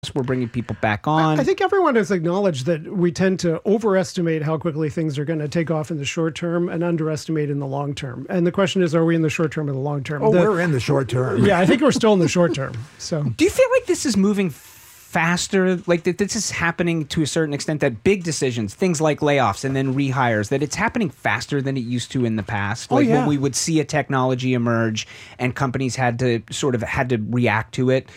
We're bringing people back on. I think everyone has acknowledged that we tend to overestimate how quickly things are going to take off in the short term and underestimate in the long term. And the question is, are we in the short term or the long term? We're in the short term. Yeah, I think we're still in the short term. So, do you feel like this is moving faster, like that this is happening to a certain extent, that big decisions, things like layoffs and then rehires, that it's happening faster than it used to in the past? Like when we would see a technology emerge and companies had to react to it.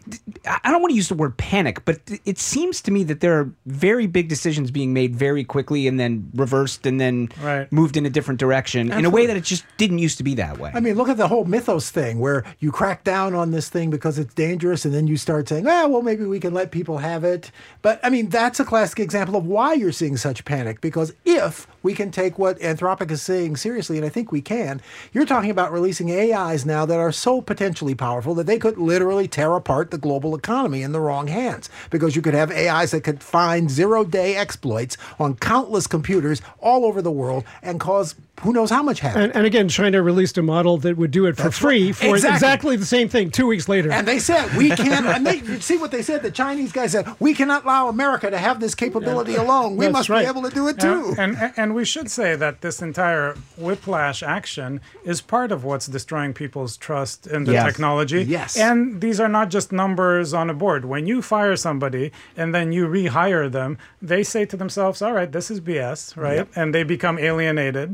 I don't want to use the word panic, but it seems to me that there are very big decisions being made very quickly and then reversed and then moved in a different direction in a way that it just didn't used to be that way. I mean, look at the whole Mythos thing where you crack down on this thing because it's dangerous and then you start saying, well, maybe we can let people have it. But I mean, that's a classic example of why you're seeing such panic, because if we can take what Anthropic is saying seriously, and I think we can, you're talking about releasing AIs now that are so potentially powerful that they could literally tear apart the global economy in the wrong hands, because you could have AIs that could find zero-day exploits on countless computers all over the world and cause who knows how much havoc. And again, China released a model that would do it for free for exactly the same thing 2 weeks later. And they said, we can't, and you see what they said, the Chinese guy said, we cannot allow America to have this capability alone. We must be able to do it too. And we should say that this entire whiplash action is part of what's destroying people's trust in the technology. Yes. And these are not just numbers on a board. When you fire somebody and then you rehire them, they say to themselves, all right, this is BS, right? Yep. And they become alienated.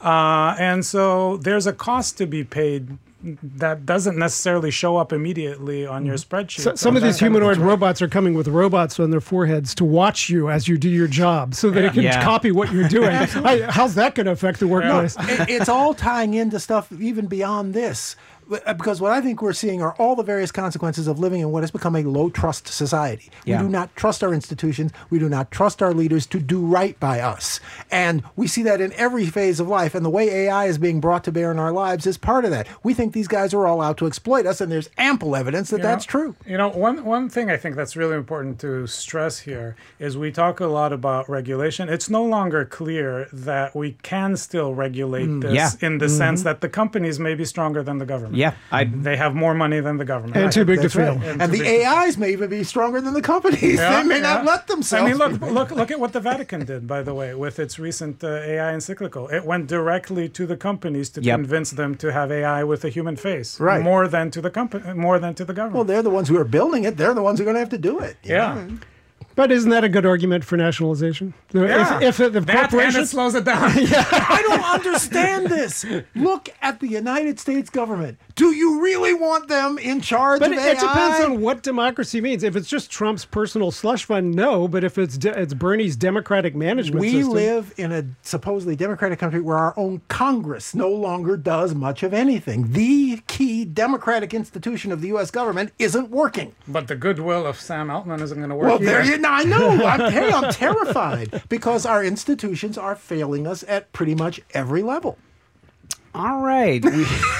And so there's a cost to be paid that doesn't necessarily show up immediately on your spreadsheet. So, some of these humanoid robots are coming with robots on their foreheads to watch you as you do your job so that it can copy what you're doing. How's that going to affect the workplace? It's all tying into stuff even beyond this. Because what I think we're seeing are all the various consequences of living in what has become a low-trust society. We do not trust our institutions. We do not trust our leaders to do right by us. And we see that in every phase of life. And the way AI is being brought to bear in our lives is part of that. We think these guys are all out to exploit us, and there's ample evidence that that's true. You know, one thing I think that's really important to stress here is we talk a lot about regulation. It's no longer clear that we can still regulate this in the sense that the companies may be stronger than the government. Yeah, they have more money than the government. And too big to fail. And the AIs may even be stronger than the companies. They may not let themselves. I mean, look at what the Vatican did, by the way, with its recent AI encyclical. It went directly to the companies to convince them to have AI with a human face, more than to the government. Well, they're the ones who are building it. They're the ones who are going to have to do it. Yeah. But isn't that a good argument for nationalization? Yeah. If the corporation slows it down. I don't understand this. Look at the United States government. Do you really want them in charge of AI? But it depends on what democracy means. If it's just Trump's personal slush fund, no. But if it's Bernie's democratic management system. We live in a supposedly democratic country where our own Congress no longer does much of anything. The key democratic institution of the U.S. government isn't working. But the goodwill of Sam Altman isn't going to work either. I know. I'm terrified because our institutions are failing us at pretty much every level. All right. On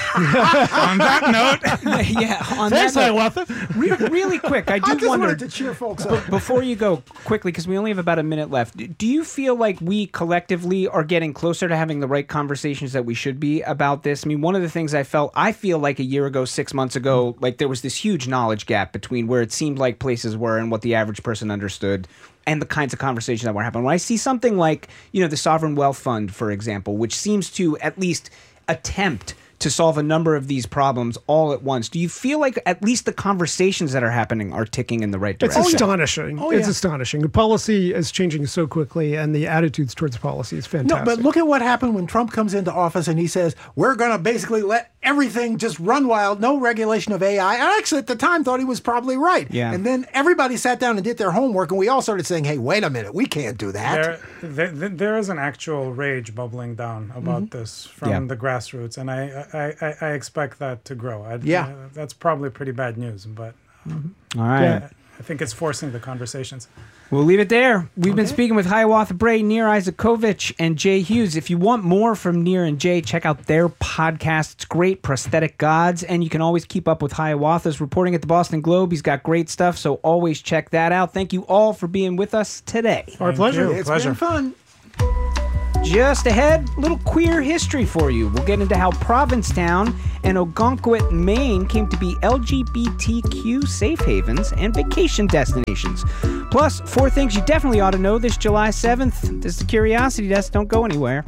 that note, on Thanks, that note, really quick, I just wonder wanted to cheer folks up. before you go quickly, because we only have about a minute left. Do you feel like we collectively are getting closer to having the right conversations that we should be about this? I mean, one of the things I feel like a year ago, 6 months ago, like there was this huge knowledge gap between where it seemed like places were and what the average person understood, and the kinds of conversations that were happening. When I see something like, the Sovereign Wealth Fund, for example, which seems to at least attempt to solve a number of these problems all at once, do you feel like at least the conversations that are happening are ticking in the right direction? It's astonishing. It's astonishing. The policy is changing so quickly, and the attitudes towards policy is fantastic. No, but look at what happened when Trump comes into office and he says, we're going to basically let everything just run wild, no regulation of AI. I actually at the time thought he was probably right. Yeah. And then everybody sat down and did their homework, and we all started saying, hey, wait a minute, we can't do that. There is an actual rage bubbling down about this from the grassroots, and I expect that to grow. That's probably pretty bad news, but all right. I think it's forcing the conversations. We'll leave it there. We've been speaking with Hiawatha Bray, Nir Isakovich, and Jay Hughes. If you want more from Nir and Jay, check out their podcast. It's great, Prosthetic Gods, and you can always keep up with Hiawatha's reporting at the Boston Globe. He's got great stuff, so always check that out. Thank you all for being with us today. Our pleasure. It's been fun. Just ahead, a little queer history for you. We'll get into how Provincetown and Ogunquit, Maine came to be LGBTQ safe havens and vacation destinations. Plus, 4 things you definitely ought to know this July 7th. This is the Curiosity Desk. Don't go anywhere.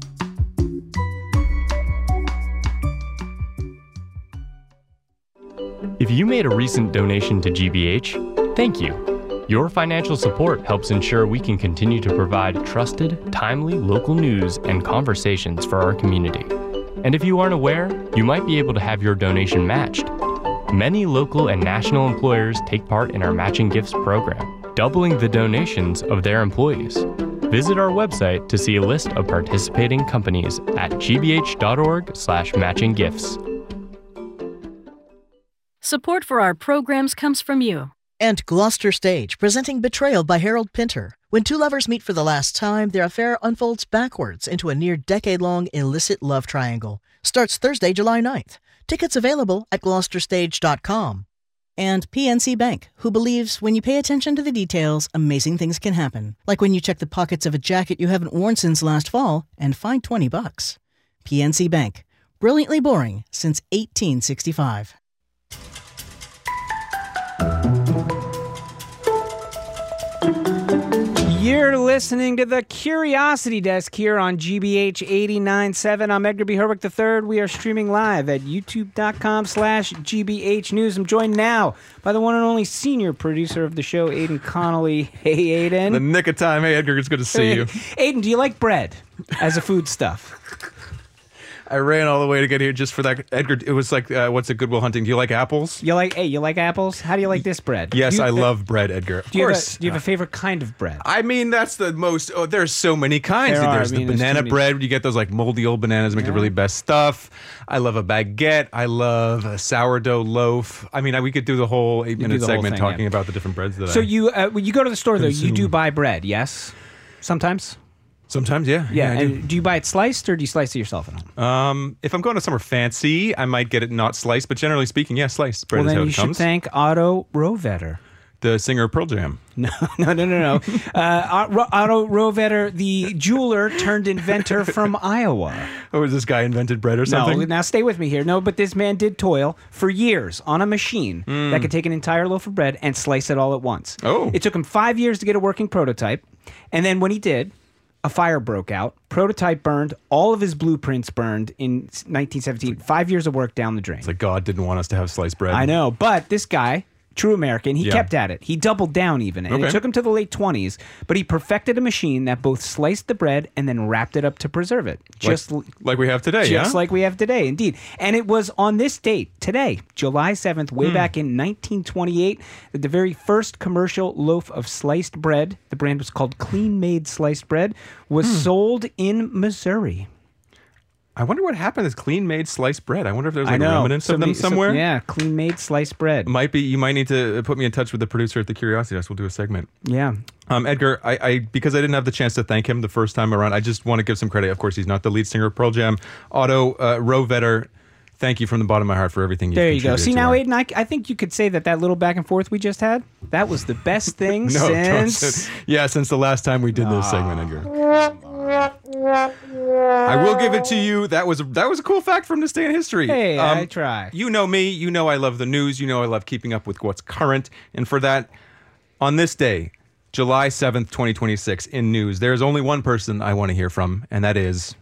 If you made a recent donation to GBH, thank you. Your financial support helps ensure we can continue to provide trusted, timely local news and conversations for our community. And if you aren't aware, you might be able to have your donation matched. Many local and national employers take part in our Matching Gifts program, doubling the donations of their employees. Visit our website to see a list of participating companies at gbh.org/matchinggifts. Support for our programs comes from you. And Gloucester Stage, presenting Betrayal by Harold Pinter. When two lovers meet for the last time, their affair unfolds backwards into a near-decade-long illicit love triangle. Starts Thursday, July 9th. Tickets available at gloucesterstage.com. And PNC Bank, who believes when you pay attention to the details, amazing things can happen. Like when you check the pockets of a jacket you haven't worn since last fall and find $20. PNC Bank. Brilliantly boring since 1865. You're listening to the Curiosity Desk here on GBH 89.7. I'm Edgar B. Herwick III. We are streaming live at youtube.com/GBH News. I'm joined now by the one and only senior producer of the show, Aiden Connolly. Hey, Aiden. The nick of time. Hey, Edgar, it's good to see you. Aiden, do you like bread as a foodstuff? I ran all the way to get here just for that. Edgar, it was like, what's a Good Will Hunting? Do you like apples? You like apples? How do you like this bread? Yes, I love bread, Edgar. Of course. Do you have a favorite kind of bread? I mean, that's the most. Oh, there's so many kinds. There's the banana bread. You get those like moldy old bananas, make the really best stuff. I love a baguette. I love a sourdough loaf. I mean, we could do the whole 8-minute segment talking about the different breads that So you, when you go to the store, though, you do buy bread, yes? Sometimes? Sometimes, yeah. Yeah, I and do you buy it sliced or do you slice it yourself at home? If I'm going to somewhere fancy, I might get it not sliced, but generally speaking, yeah, sliced bread is how it comes. Well, then you should thank Otto Rohvetter. The singer of Pearl Jam. No. Otto Rohvetter, the jeweler turned inventor from Iowa. Oh, this guy invented bread or something? No, now stay with me here. No, but this man did toil for years on a machine that could take an entire loaf of bread and slice it all at once. Oh. It took him 5 years to get a working prototype, and then when he did, a fire broke out. Prototype burned. All of his blueprints burned in 1917. 5 years of work down the drain. It's like God didn't want us to have sliced bread. I know, but this guy, true American, he kept at it. He doubled down even, and it took him to the late 20s, but he perfected a machine that both sliced the bread and then wrapped it up to preserve it. Just like we have today, Just like we have today, indeed. And it was on this date, today, July 7th, way back in 1928, that the very first commercial loaf of sliced bread, the brand was called Clean Made Sliced Bread, was sold in Missouri. I wonder what happened to Clean Made Sliced Bread. I wonder if there's like remnants of them somewhere. Yeah, Clean Made Sliced Bread. You might need to put me in touch with the producer at the Curiosity Desk. We'll do a segment. Yeah. Edgar, I because I didn't have the chance to thank him the first time around, I just want to give some credit. Of course, he's not the lead singer of Pearl Jam. Otto Rohvetter, thank you from the bottom of my heart for everything you've contributed. There you go. See, now, Aiden, I think you could say that little back and forth we just had, that was the best thing since the last time we did this segment, Edgar. I will give it to you. That was a cool fact from this day in history. Hey, I try. You know me. You know I love the news. You know I love keeping up with what's current. And for that, on this day, July 7th, 2026, in news, there's only one person I want to hear from, and that is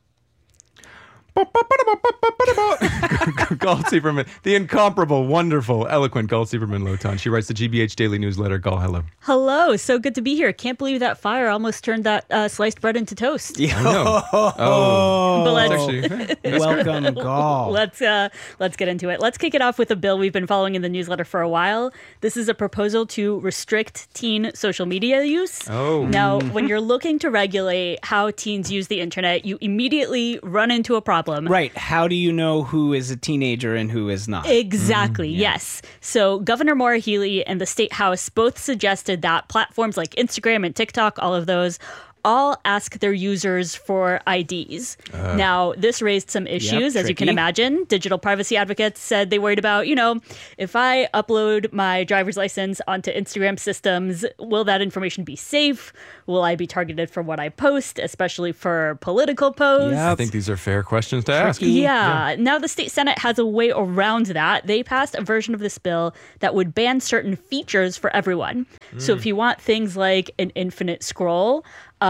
Galt Sieberman, the incomparable, wonderful, eloquent Galt Sieberman Lotan. She writes the GBH Daily Newsletter. Gal, hello. Hello. So good to be here. Can't believe that fire almost turned that sliced bread into toast. Yeah. I know. Oh. But welcome, Gal. Let's get into it. Let's kick it off with a bill we've been following in the newsletter for a while. This is a proposal to restrict teen social media use. Oh. Now, when you're looking to regulate how teens use the internet, you immediately run into a problem. Right. How do you know who is a teenager and who is not? Exactly. Yes. So Governor Maura Healey and the State House both suggested that platforms like Instagram and TikTok, all of those, all ask their users for IDs. Now, this raised some issues, as you can imagine. Digital privacy advocates said they worried about, if I upload my driver's license onto Instagram systems, will that information be safe? Will I be targeted for what I post, especially for political posts? I think these are fair questions to ask. Yeah. Now the state Senate has a way around that. They passed a version of this bill that would ban certain features for everyone. So if you want things like an infinite scroll,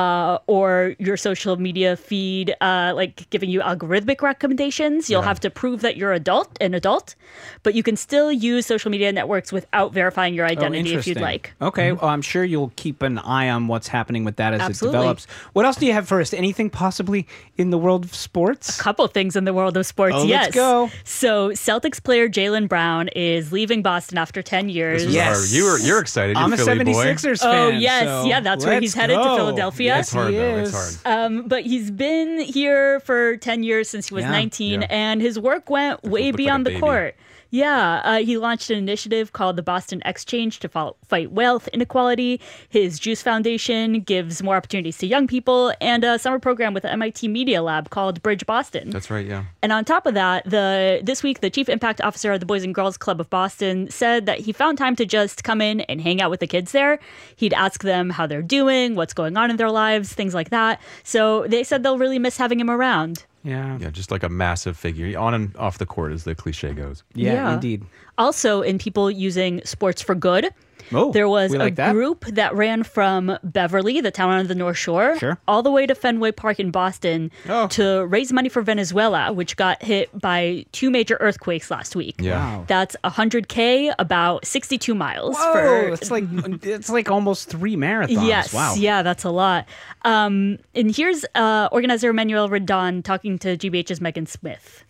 or your social media feed, like giving you algorithmic recommendations, you'll have to prove that you're an adult, but you can still use social media networks without verifying your identity if you'd like. Okay, well, I'm sure you'll keep an eye on what's happening with that as it develops. What else do you have for us? Anything possibly in the world of sports? A couple things in the world of sports, yes. Let's go. So Celtics player Jaylen Brown is leaving Boston after 10 years. You're excited. You're I'm a Philly 76ers boy. fan. Oh, yes. That's where he's headed to Philadelphia. Yeah, it's hard, though. It's hard. But he's been here for 10 years since he was 19, and his work went way beyond the court. Yeah, he launched an initiative called the Boston Exchange to fight wealth inequality. His Juice Foundation gives more opportunities to young people, and a summer program with the MIT Media Lab called Bridge Boston. That's right, yeah. And on top of that, this week, the Chief Impact Officer of the Boys and Girls Club of Boston said that he found time to just come in and hang out with the kids there. He'd ask them how they're doing, what's going on in their lives, things like that. So they said they'll really miss having him around. Yeah, just like a massive figure. On and off the court, as the cliche goes. Yeah, indeed. Also, in people using sports for good, there was a group that ran from Beverly, the town on the North Shore, all the way to Fenway Park in Boston to raise money for Venezuela, which got hit by 2 major earthquakes last week. Yeah. Wow. That's 100K, about 62 miles. Whoa, it's like almost 3 marathons. Yes, wow. Yeah, that's a lot. And here's organizer Manuel Rendon talking to GBH's Megan Smith.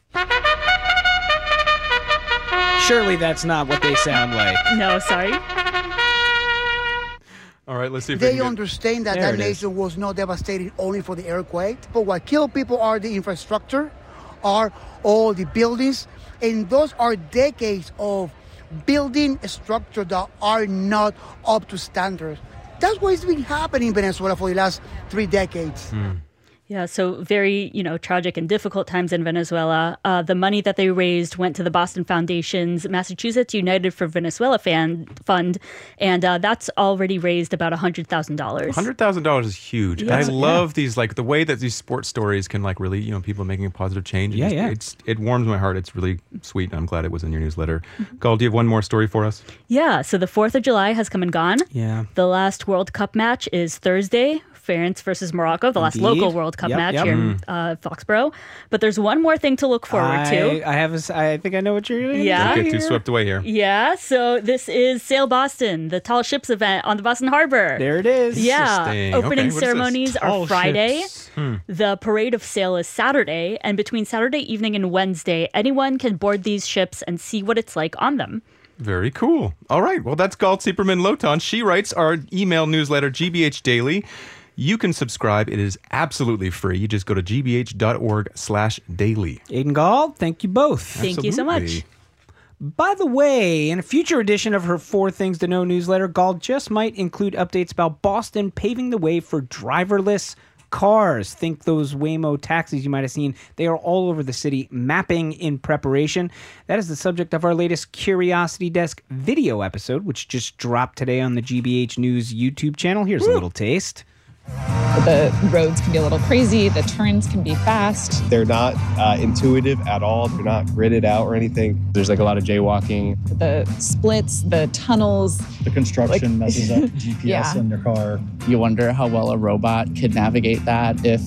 Surely that's not what they sound like. No, sorry. All right, let's see if they understand that that nation was not devastated only for the earthquake, but what killed people are the infrastructure, are all the buildings, and those are decades of building structure that are not up to standards. That's what's been happening in Venezuela for the last 3 decades. Yeah, so very, tragic and difficult times in Venezuela. The money that they raised went to the Boston Foundation's Massachusetts United for Venezuela Fund, and that's already raised about $100,000. $100,000 is huge. Yeah. I love these, the way that these sports stories can, really, people making a positive change. It warms my heart. It's really sweet, and I'm glad it was in your newsletter. Gal, do you have one more story for us? Yeah, so the 4th of July has come and gone. Yeah. The last World Cup match is Thursday. France versus Morocco, the last local World Cup match here in Foxborough. But there's one more thing to look forward to. I think I know what you're doing. Yeah. Don't get too swept away here. Yeah, so this is Sail Boston, the Tall Ships event on the Boston Harbor. There it is. Yeah. Opening ceremonies are Friday. The parade of sail is Saturday. And between Saturday evening and Wednesday, anyone can board these ships and see what it's like on them. Very cool. All right. Well, that's Galt Sieperman-Lotan. She writes our email newsletter, GBH Daily. You can subscribe. It is absolutely free. You just go to gbh.org/daily. Aiden Gall, thank you both. Thank you so much. By the way, in a future edition of her 4 Things to Know newsletter, Gall just might include updates about Boston paving the way for driverless cars. Think those Waymo taxis you might have seen. They are all over the city, mapping in preparation. That is the subject of our latest Curiosity Desk video episode, which just dropped today on the GBH News YouTube channel. Here's a little taste. The roads can be a little crazy. The turns can be fast. They're not intuitive at all. They're not gridded out or anything. There's a lot of jaywalking. The splits, the tunnels. The construction messes up GPS in your car. You wonder how well a robot could navigate that if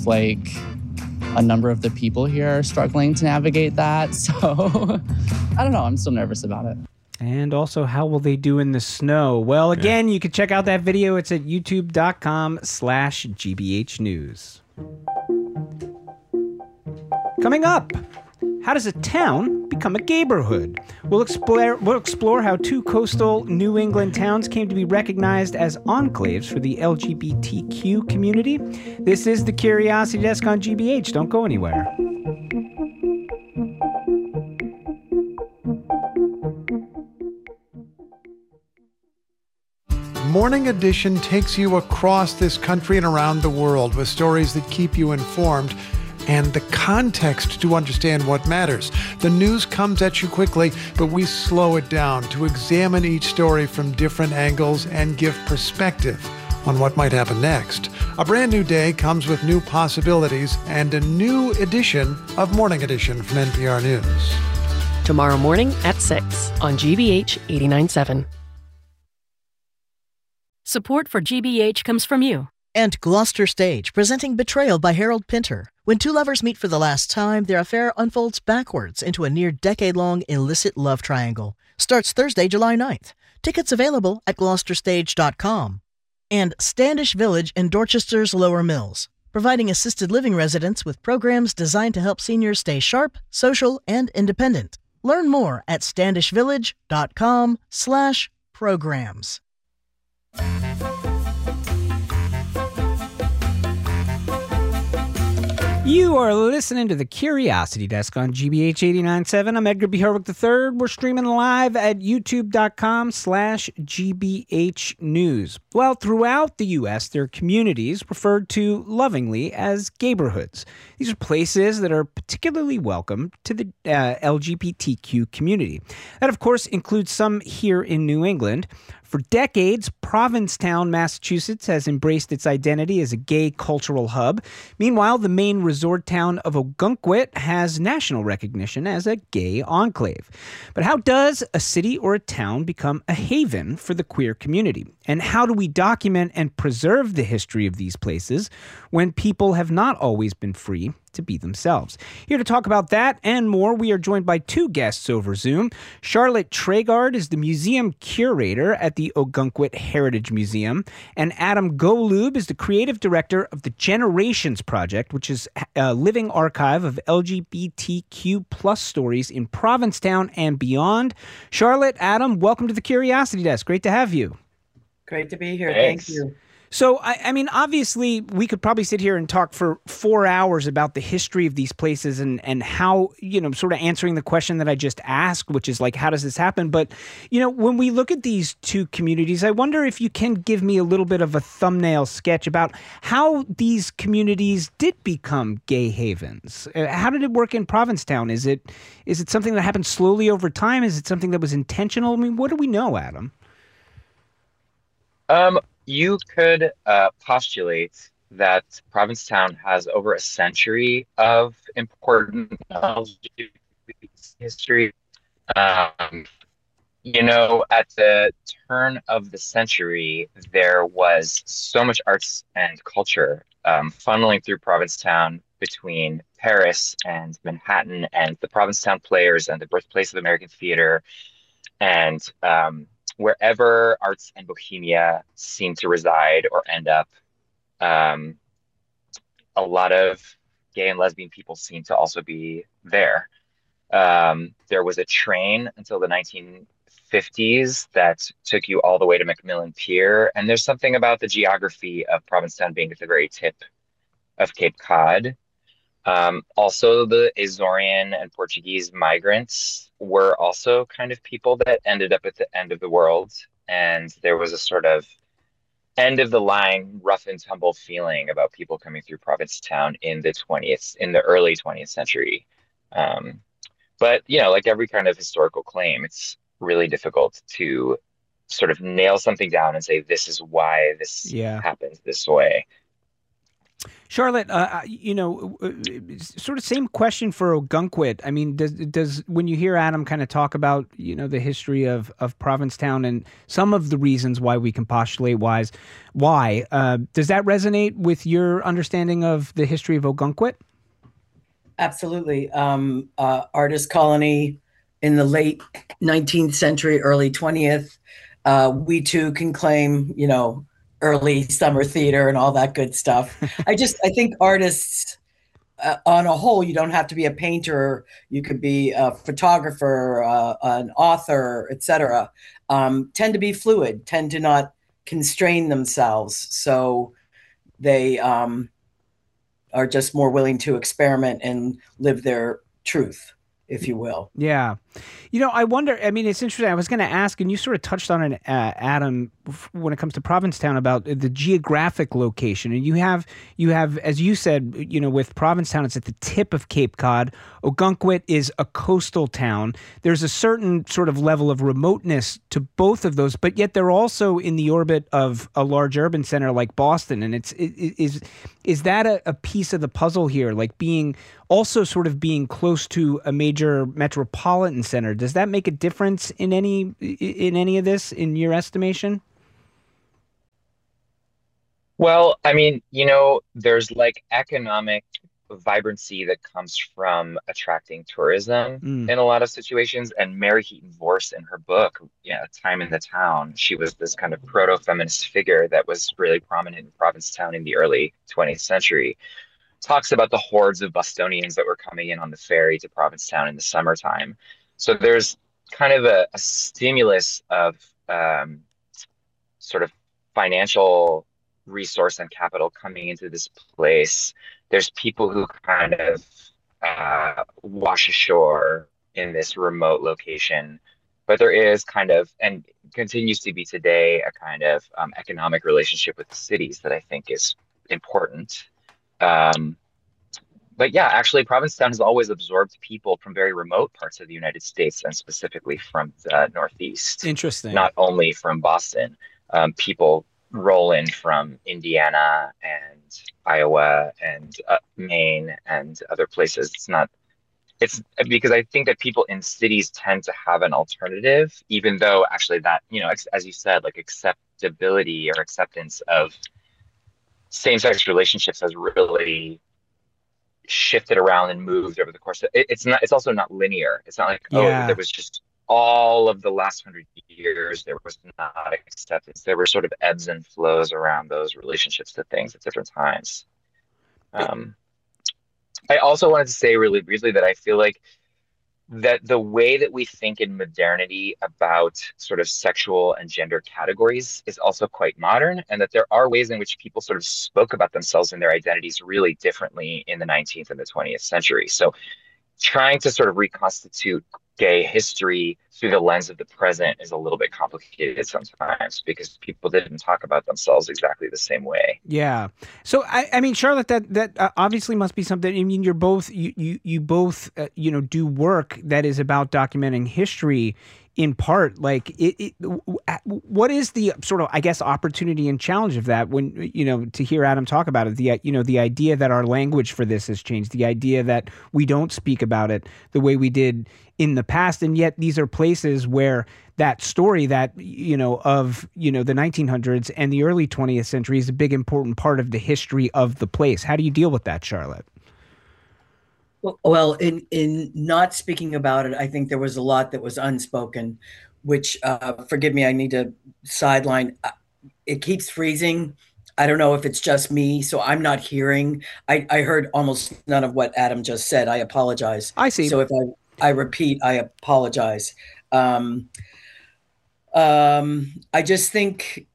a number of the people here are struggling to navigate that. So I don't know. I'm still nervous about it. And also, how will they do in the snow? Well, again, you can check out that video. It's at youtube.com/GBH News. Coming up, how does a town become a gayborhood? We'll explore how 2 coastal New England towns came to be recognized as enclaves for the LGBTQ community. This is the Curiosity Desk on GBH. Don't go anywhere. Morning Edition takes you across this country and around the world with stories that keep you informed and the context to understand what matters. The news comes at you quickly, but we slow it down to examine each story from different angles and give perspective on what might happen next. A brand new day comes with new possibilities and a new edition of Morning Edition from NPR News. Tomorrow morning at 6 on GBH 89.7. Support for GBH comes from you. And Gloucester Stage, presenting Betrayal by Harold Pinter. When two lovers meet for the last time, their affair unfolds backwards into a near-decade-long illicit love triangle. Starts Thursday, July 9th. Tickets available at gloucesterstage.com. And Standish Village in Dorchester's Lower Mills, providing assisted living residents with programs designed to help seniors stay sharp, social, and independent. Learn more at standishvillage.com/programs. You are listening to the Curiosity Desk on GBH 89.7. I'm Edgar B. Herwick III. We're streaming live at youtube.com/GBH News. Well, throughout the U.S., there are communities referred to lovingly as gayborhoods. These are places that are particularly welcome to the LGBTQ community. That, of course, includes some here in New England. For decades, Provincetown, Massachusetts has embraced its identity as a gay cultural hub. Meanwhile, the main resort town of Ogunquit has national recognition as a gay enclave. But how does a city or a town become a haven for the queer community? And how do we document and preserve the history of these places when people have not always been free to be themselves? Here to talk about that and more, we are joined by two guests over Zoom. Charlotte Tregard is the museum curator at the Ogunquit Heritage Museum, and Adam Golub is the creative director of the Generations Project, which is a living archive of LGBTQ plus stories in Provincetown and beyond. Charlotte, Adam, welcome to the Curiosity Desk. Great to have you. Great to be here. Thanks. Thank you. So, I mean, obviously, we could probably sit here and talk for 4 hours about the history of these places and how, sort of answering the question that I just asked, which is like, how does this happen? But, when we look at these two communities, I wonder if you can give me a little bit of a thumbnail sketch about how these communities did become gay havens. How did it work in Provincetown? Is it something that happened slowly over time? Is it something that was intentional? I mean, what do we know, Adam? You could postulate that Provincetown has over a century of important LGBT history. At the turn of the century, there was so much arts and culture funneling through Provincetown between Paris and Manhattan and the Provincetown Players and the birthplace of American theater. And wherever arts and bohemia seem to reside or end up, a lot of gay and lesbian people seem to also be there. There was a train until the 1950s that took you all the way to Macmillan Pier. And there's something about the geography of Provincetown being at the very tip of Cape Cod. Also, the Azorean and Portuguese migrants were also kind of people that ended up at the end of the world. And there was a sort of end of the line, rough and tumble feeling about people coming through Provincetown in the early 20th century. But, like every kind of historical claim, it's really difficult to sort of nail something down and say, this is why this happens this way. Charlotte, sort of same question for Ogunquit. I mean, does when you hear Adam kind of talk about, the history of Provincetown and some of the reasons why we can postulate why, does that resonate with your understanding of the history of Ogunquit? Absolutely. Artist colony in the late 19th century, early 20th. We too can claim, early summer theater and all that good stuff. I think artists on a whole, you don't have to be a painter. You could be a photographer, an author, etc. Tend to be fluid, tend to not constrain themselves. So they are just more willing to experiment and live their truth, if you will. Yeah. I wonder, I mean, it's interesting. I was going to ask, and you sort of touched on it, Adam, when it comes to Provincetown, about the geographic location. And you have, as you said, with Provincetown, it's at the tip of Cape Cod. Ogunquit is a coastal town. There's a certain sort of level of remoteness to both of those, but yet they're also in the orbit of a large urban center like Boston. And is that a piece of the puzzle here, like being close to a major metropolitan center? Does that make a difference in any of this, in your estimation? Well, I mean, there's like economic vibrancy that comes from attracting tourism in a lot of situations. And Mary Heaton Vorse, in her book, Time in the Town, she was this kind of proto-feminist figure that was really prominent in Provincetown in the early 20th century. Talks about the hordes of Bostonians that were coming in on the ferry to Provincetown in the summertime. So there's kind of a stimulus of sort of financial resource and capital coming into this place. There's people who kind of wash ashore in this remote location, but there is kind of, and continues to be today, a kind of economic relationship with the cities that I think is important. But yeah, actually, Provincetown has always absorbed people from very remote parts of the United States, and specifically from the Northeast. Interesting. Not only from Boston. People roll in from Indiana and Iowa and Maine and other places. It's because I think that people in cities tend to have an alternative, even though actually that, as you said, like acceptability or acceptance of same-sex relationships has really shifted around and moved over the course of it's also not linear. It's not like there was just all of the last 100 years there was not acceptance. There were sort of ebbs and flows around those relationships to things at different times. I also wanted to say really briefly that I feel like that the way that we think in modernity about sort of sexual and gender categories is also quite modern, and that there are ways in which people sort of spoke about themselves and their identities really differently in the 19th and the 20th century. So trying to sort of reconstitute gay history through the lens of the present is a little bit complicated sometimes, because people didn't talk about themselves exactly the same way. Yeah. So I mean, Charlotte, that obviously must be something. I mean, you both do work that is about documenting history in part. Like, what is the sort of, I guess, opportunity and challenge of that when, to hear Adam talk about it, the idea that our language for this has changed, the idea that we don't speak about it the way we did in the past, and yet these are places where that story that, of, the 1900s and the early 20th century is a big important part of the history of the place. How do you deal with that, Charlotte? Well, in not speaking about it, I think there was a lot that was unspoken, which, forgive me, I need to sideline. It keeps freezing. I don't know if it's just me, so I'm not hearing. I heard almost none of what Adam just said. I apologize. I see. So if I repeat, I apologize. I just think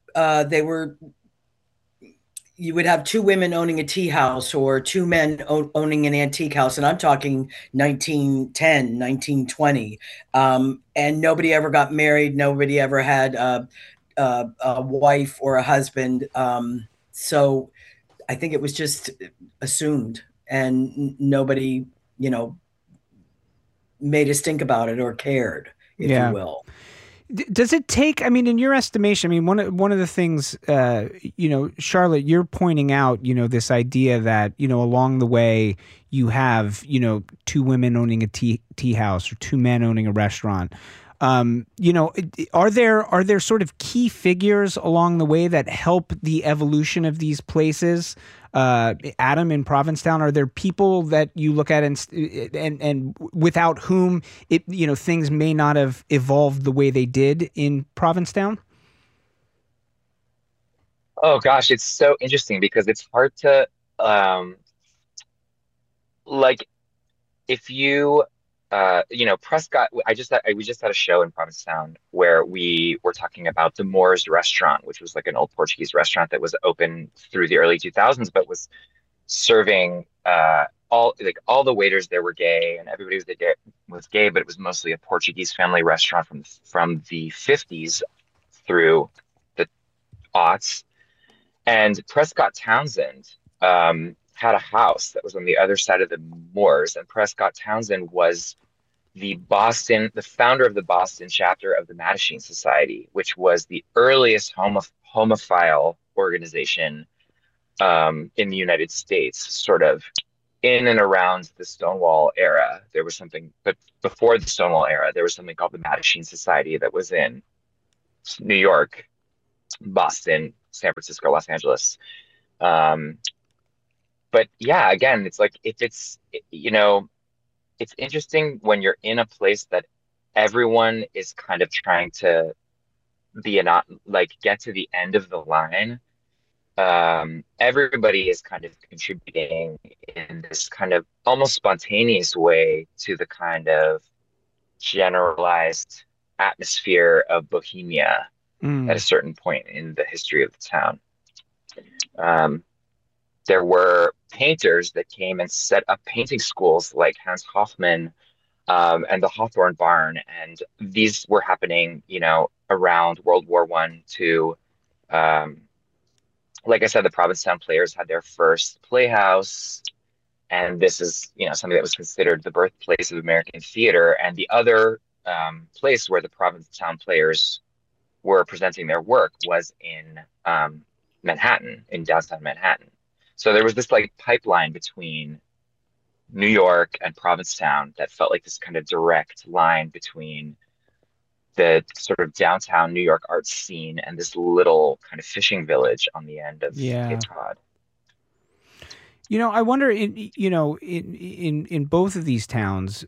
you would have two women owning a tea house or two men owning an antique house. And I'm talking 1910, 1920. And nobody ever got married. Nobody ever had a wife or a husband. So I think it was just assumed, and nobody, made us think about it or cared, if you will. Does it take, I mean, in your estimation, I mean, one of the things, Charlotte, you're pointing out, this idea that, along the way you have, two women owning a tea house or two men owning a restaurant. Are there sort of key figures along the way that help the evolution of these places? Adam, in Provincetown, are there people that you look at and without whom things may not have evolved the way they did in Provincetown? Oh gosh, it's so interesting because it's hard to if you Prescott. We just had a show in Provincetown where we were talking about the Moores restaurant, which was like an old Portuguese restaurant that was open through the early 2000s, but was serving all the waiters there were gay, and everybody was gay, but it was mostly a Portuguese family restaurant from the 50s through the aughts. And Prescott Townsend had a house that was on the other side of the moors, and Prescott Townsend was the founder of the Boston chapter of the Mattachine Society, which was the earliest homophile organization in the United States, sort of in and around the Stonewall era. There was something, but before the Stonewall era, there was something called the Mattachine Society that was in New York, Boston, San Francisco, Los Angeles. But yeah, again, it's like, it's interesting when you're in a place that everyone is kind of trying to get to the end of the line. Everybody is kind of contributing in this kind of almost spontaneous way to the kind of generalized atmosphere of Bohemia at a certain point in the history of the town. There were painters that came and set up painting schools like Hans Hofmann and the Hawthorne Barn, and these were happening, around World War I, II. Like I said, the Provincetown Players had their first playhouse, and this is, something that was considered the birthplace of American theater. And the other place where the Provincetown Players were presenting their work was in Manhattan, in downtown Manhattan. So there was this pipeline between New York and Provincetown that felt like this kind of direct line between the sort of downtown New York art scene and this little kind of fishing village on the end of Cape Cod. I wonder in both of these towns,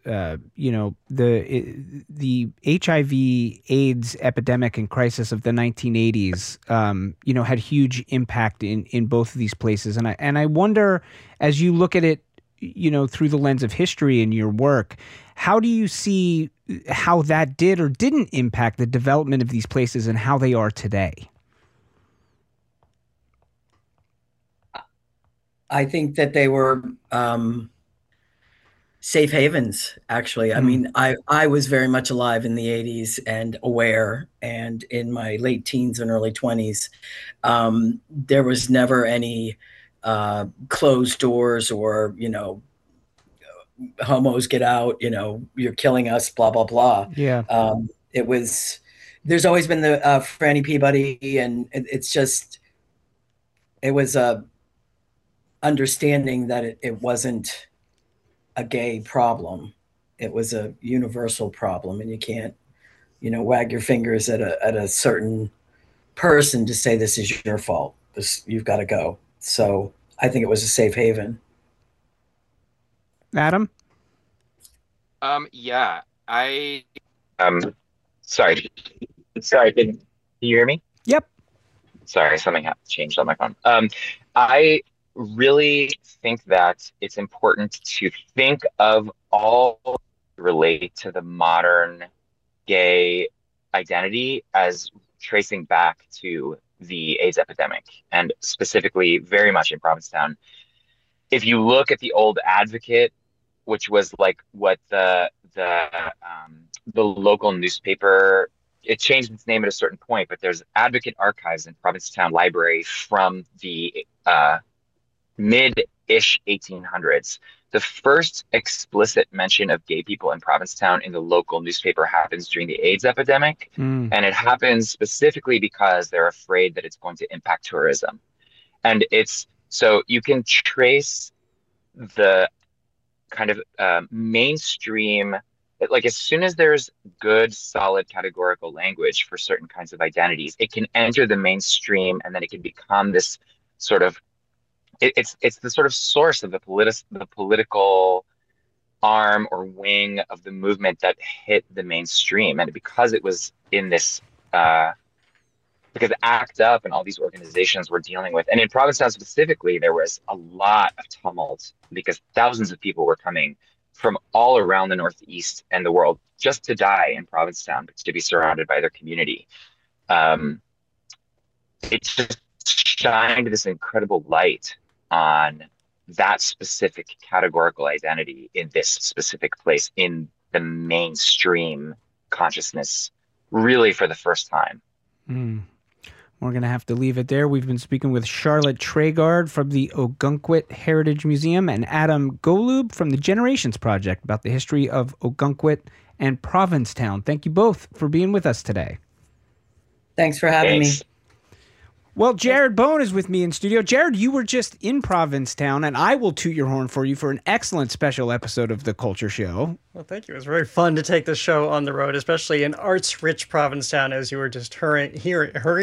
the HIV/AIDS epidemic and crisis of the 1980s, had huge impact in both of these places, and I wonder, as you look at it, through the lens of history in your work, how do you see how that did or didn't impact the development of these places and how they are today? I think that they were safe havens, actually. I mean, I was very much alive in the 80s and aware, and in my late teens and early 20s, there was never any closed doors or, homos get out, you're killing us, blah, blah, blah. Yeah. There's always been the Franny Peabody, and it was a understanding that it wasn't a gay problem. It was a universal problem, and you can't, wag your fingers at a certain person to say this is your fault. You've got to go. So I think it was a safe haven. Adam? Yeah, sorry, can you hear me? Yep. Sorry, something changed on my phone. I really think that it's important to think of all relate to the modern gay identity as tracing back to the AIDS epidemic, and specifically very much in Provincetown. If you look at the old Advocate, which was like what the local newspaper, it changed its name at a certain point, but there's Advocate archives in Provincetown Library from the mid-ish 1800s. The first explicit mention of gay people in Provincetown in the local newspaper happens during the AIDS epidemic. And it happens specifically because they're afraid that it's going to impact tourism. And so you can trace the kind of mainstream, like as soon as there's good, solid categorical language for certain kinds of identities, it can enter the mainstream, and then it can become this sort of, it's the sort of source of the political arm or wing of the movement that hit the mainstream. And because it was in this, because ACT UP and all these organizations were dealing with, and in Provincetown specifically, there was a lot of tumult because thousands of people were coming from all around the Northeast and the world just to die in Provincetown, to be surrounded by their community. It just shined this incredible light on that specific categorical identity in this specific place in the mainstream consciousness really for the first time. We're going to have to leave it there. We've been speaking with Charlotte Treguard from the Ogunquit Heritage Museum and Adam Golub from the Generations Project about the history of Ogunquit and Provincetown. Thank you both for being with us today. Thanks for having me. Well, Jared Bone is with me in studio. Jared, you were just in Provincetown, and I will toot your horn for you for an excellent special episode of The Culture Show. Well, thank you. It was very fun to take the show on the road, especially in arts-rich Provincetown, as you were just hurrying. As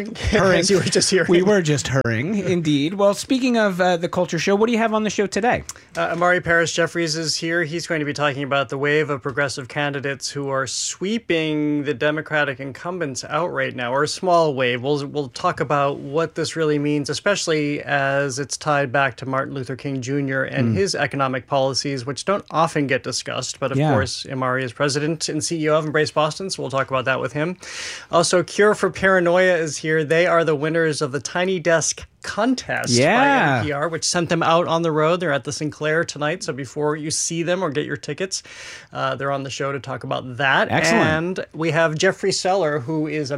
you were just hearing. We were just hurrying, indeed. Well, speaking of The Culture Show, what do you have on the show today? Amari Paris Jeffries is here. He's going to be talking about the wave of progressive candidates who are sweeping the Democratic incumbents out right now, or a small wave. We'll talk about what this really means, especially as it's tied back to Martin Luther King Jr. and his economic policies, which don't often get discussed, but of course, Amari is president and CEO of Embrace Boston, so we'll talk about that with him. Also, Cure for Paranoia is here. They are the winners of the Tiny Desk contest by NPR, which sent them out on the road. They're at the Sinclair tonight, so before you see them or get your tickets, they're on the show to talk about that. Excellent. And we have Jeffrey Seller, who is a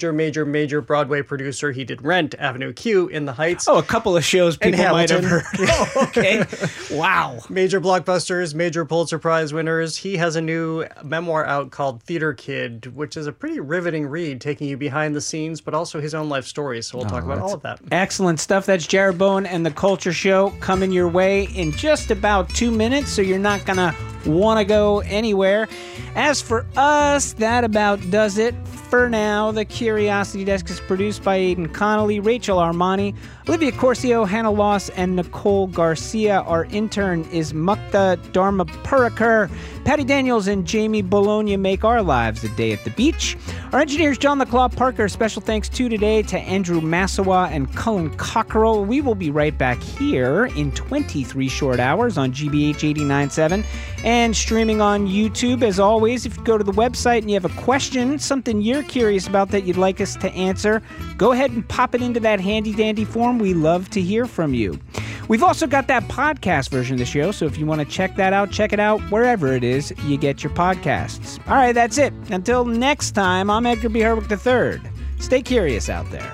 major Broadway producer. He did Rent, Avenue Q, In the Heights. Oh, a couple of shows people might have heard. Oh, okay. Wow. Major blockbusters, major Pulitzer Prize winners. He has a new memoir out called Theater Kid, which is a pretty riveting read, taking you behind the scenes, but also his own life story. So we'll talk about all of that. Excellent stuff. That's Jared Bone and The Culture Show coming your way in just about 2 minutes, so you're not going to want to go anywhere. As for us, that about does it for now. The Curiosity Desk is produced by Aidan Connolly, Rachel Armani, Olivia Corcio, Hannah Loss, and Nicole Garcia. Our intern is Mukta Dharmapurikar. Patty Daniels and Jamie Bologna make our lives a day at the beach. Our engineer is John LeClaw Parker. Special thanks today to Andrew Massawa and Cullen Cockerell. We will be right back here in 23 short hours on GBH 89.7 and streaming on YouTube. As always, if you go to the website and you have a question, something you're curious about that you'd like us to answer, go ahead and pop it into that handy-dandy form. We love to hear from you. We've also got that podcast version of the show, so if you want to check that out, check it out wherever it is you get your podcasts. All right, that's it. Until next time, I'm Edgar B. Herwick III. Stay curious out there.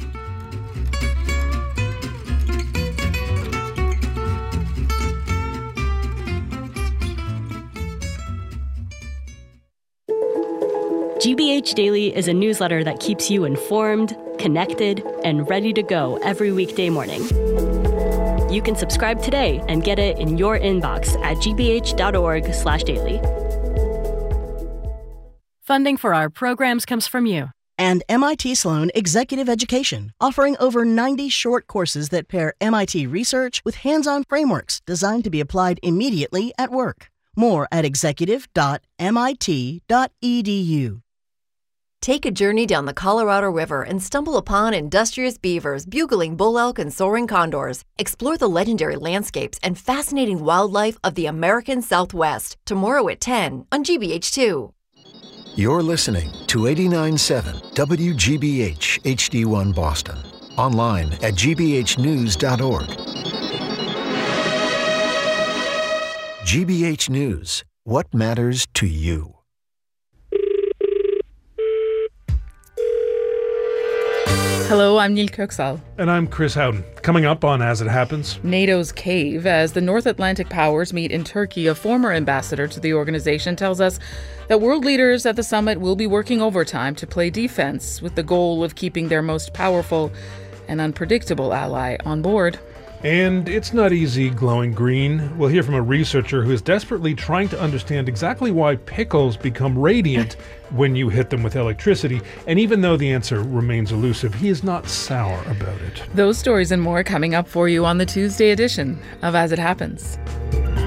GBH Daily is a newsletter that keeps you informed, connected, and ready to go every weekday morning. You can subscribe today and get it in your inbox at gbh.org/daily. Funding for our programs comes from you. And MIT Sloan Executive Education, offering over 90 short courses that pair MIT research with hands-on frameworks designed to be applied immediately at work. More at executive.mit.edu. Take a journey down the Colorado River and stumble upon industrious beavers, bugling bull elk, and soaring condors. Explore the legendary landscapes and fascinating wildlife of the American Southwest. Tomorrow at 10 on GBH2. You're listening to 89.7 WGBH HD1 Boston. Online at gbhnews.org. GBH News. What matters to you? Hello, I'm Neil Köksal. And I'm Chris Howden. Coming up on As It Happens, NATO's cave. As the North Atlantic powers meet in Turkey, a former ambassador to the organization tells us that world leaders at the summit will be working overtime to play defense with the goal of keeping their most powerful and unpredictable ally on board. And it's not easy glowing green. We'll hear from a researcher who is desperately trying to understand exactly why pickles become radiant when you hit them with electricity. And even though the answer remains elusive, he is not sour about it. Those stories and more coming up for you on the Tuesday edition of As It Happens.